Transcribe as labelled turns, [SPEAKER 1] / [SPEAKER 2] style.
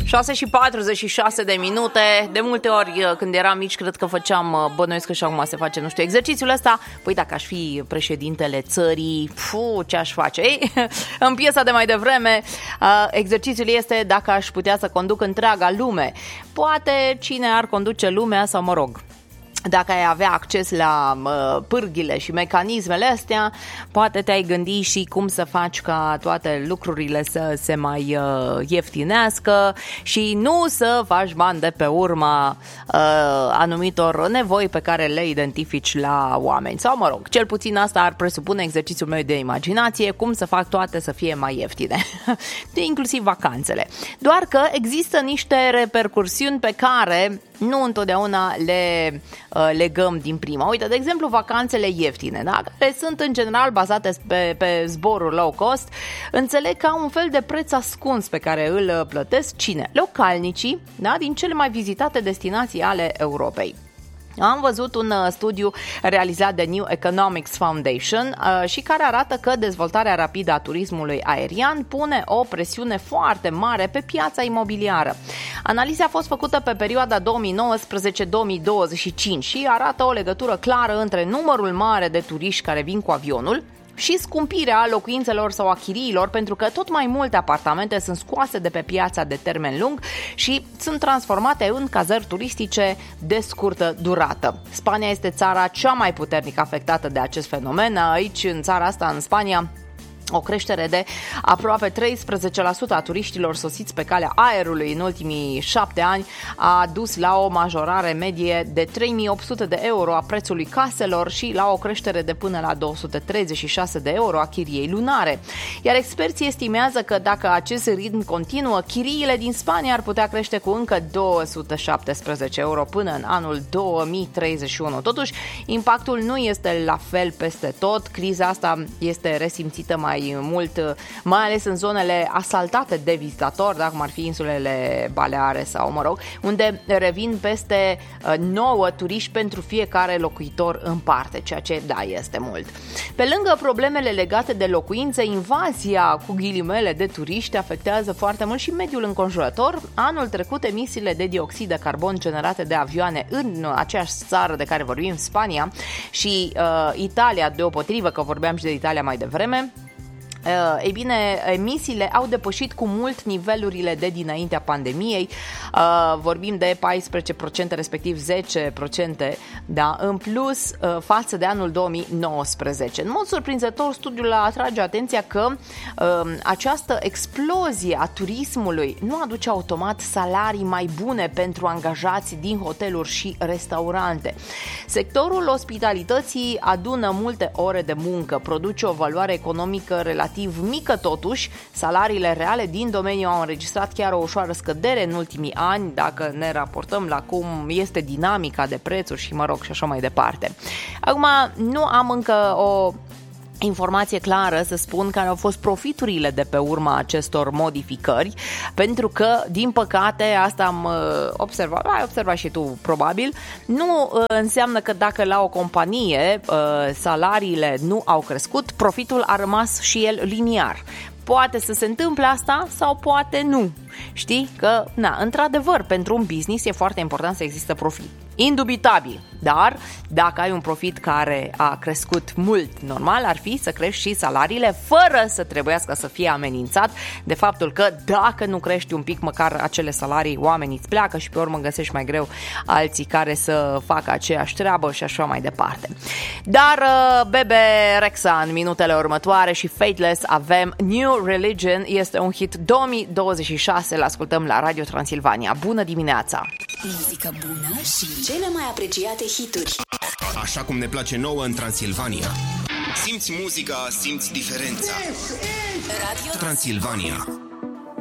[SPEAKER 1] 6:46 de minute. De multe ori când eram mici cred că făceam, bănuiesc că și acum se face, nu știu, exercițiul ăsta. Păi dacă aș fi președintele țării, ce aș face? Ei, în piesa de mai devreme, exercițiul este dacă aș putea să conduc întreaga lume. Poate cine ar conduce lumea sau mă rog, dacă ai avea acces la pârghile și mecanismele astea, poate te-ai gândi și cum să faci ca toate lucrurile să se mai ieftinească și nu să faci bani de pe urma anumitor nevoi pe care le identifici la oameni. Sau mă rog, cel puțin asta ar presupune exercițiul meu de imaginație, cum să fac toate să fie mai ieftine, inclusiv vacanțele. Doar că există niște repercursiuni pe care nu întotdeauna le legăm din prima. Uite, de exemplu, vacanțele ieftine, da? Care sunt în general bazate pe zboruri low cost, înțeleg ca un fel de preț ascuns pe care îl plătesc cine? Localnicii, da? Din cele mai vizitate destinații ale Europei. Am văzut un studiu realizat de New Economics Foundation și care arată că dezvoltarea rapidă a turismului aerian pune o presiune foarte mare pe piața imobiliară. Analiza a fost făcută pe perioada 2019-2025 și arată o legătură clară între numărul mare de turiști care vin cu avionul și scumpirea locuințelor sau a chiriilor, pentru că tot mai multe apartamente sunt scoase de pe piața de termen lung și sunt transformate în cazări turistice de scurtă durată. Spania este țara cea mai puternic afectată de acest fenomen. Aici, în țara asta, în Spania, o creștere de aproape 13% a turiștilor sosiți pe calea aerului în ultimii 7 ani a dus la o majorare medie de 3.800 de euro a prețului caselor și la o creștere de până la 236 de euro a chiriei lunare. Iar experții estimează că dacă acest ritm continuă, chiriile din Spania ar putea crește cu încă 217 euro până în anul 2031. Totuși, impactul nu este la fel peste tot. Criza asta este resimțită mai mult, mai ales în zonele asaltate de vizitatori, dacă ar fi insulele Baleare sau, mă rog, unde revin peste 9 turiști pentru fiecare locuitor în parte, ceea ce, da, este mult. Pe lângă problemele legate de locuințe, invazia, cu ghilimele, de turiști afectează foarte mult și mediul înconjurător. Anul trecut, emisiile de dioxid de carbon generate de avioane în aceeași țară de care vorbim, Spania, și Italia, deopotrivă, că vorbeam și de Italia mai devreme, ei bine, emisiile au depășit cu mult nivelurile de dinaintea pandemiei. Vorbim de 14%, respectiv 10%, da, în plus față de anul 2019. În mod surprinzător, studiul atrage atenția că această explozie a turismului nu aduce automat salarii mai bune pentru angajați din hoteluri și restaurante. Sectorul ospitalității adună multe ore de muncă, produce o valoare economică relativ mică, totuși, salariile reale din domeniu au înregistrat chiar o ușoară scădere în ultimii ani, dacă ne raportăm la cum este dinamica de prețuri și, mă rog, și așa mai departe. Acum, nu am încă o informație clară să spun care au fost profiturile de pe urma acestor modificări, pentru că, din păcate, asta am observat, ai observat și tu probabil, nu înseamnă că dacă la o companie salariile nu au crescut, profitul a rămas și el liniar. Poate să se întâmple asta sau poate nu. Știi că, într-adevăr, pentru un business e foarte important să există profit. Indubitabil, dar dacă ai un profit care a crescut mult, normal ar fi să crești și salariile fără să trebuiască să fie amenințat de faptul că dacă nu crești un pic măcar acele salarii, oamenii îți pleacă și pe urmă găsești mai greu alții care să facă aceeași treabă și așa mai departe. Dar Bebe Rexha în minutele următoare și Fateless avem New Religion, este un hit 2026, îl ascultăm la Radio Transilvania. Bună dimineața!
[SPEAKER 2] Muzică bună și cele mai apreciate hituri.
[SPEAKER 3] Așa cum ne place nouă în Transilvania. Simți muzica, simți diferența. Radio Transilvania.